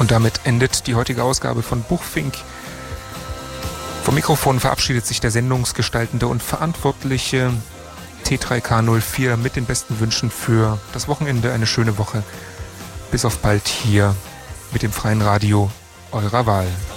Und damit endet die heutige Ausgabe von Buchfink. Vom Mikrofon verabschiedet sich der Sendungsgestaltende und Verantwortliche T3K04 mit den besten Wünschen für das Wochenende. Eine schöne Woche. Bis auf bald hier mit dem freien Radio eurer Wahl.